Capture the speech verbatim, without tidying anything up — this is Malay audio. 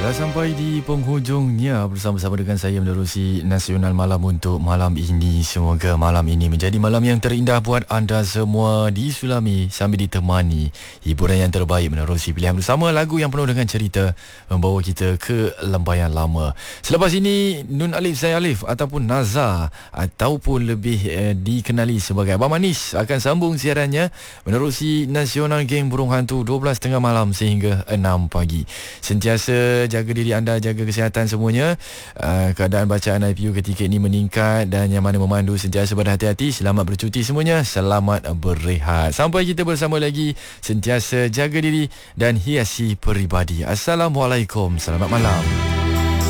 Dah sampai di penghujungnya bersama-sama dengan saya menerusi Nasional Malam untuk malam ini. Semoga malam ini menjadi malam yang terindah buat anda semua di Sulami sambil ditemani hiburan yang terbaik menerusi pilihan bersama lagu yang penuh dengan cerita membawa kita ke lembayan lama. Selepas ini Nun Alif Saya Alif ataupun Naza ataupun lebih eh, dikenali sebagai Abang Manis akan sambung siarannya menerusi Nasional Geng Burung Hantu dua belas tiga puluh malam sehingga enam pagi. Sentiasa jaga diri anda, jaga kesihatan semuanya. Uh, keadaan bacaan I P U ketika ini meningkat dan yang mana memandu sentiasa berhati-hati. Selamat bercuti semuanya, selamat berehat. Sampai kita bersama lagi, sentiasa jaga diri dan hiasi peribadi. Assalamualaikum, selamat malam.